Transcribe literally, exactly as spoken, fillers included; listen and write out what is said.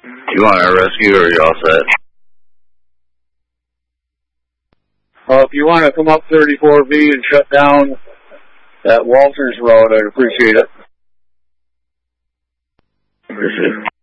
You want a rescue or are you all set? Well, if you want to come up thirty-four B and shut down that Walters Road, I'd appreciate it. Appreciate it.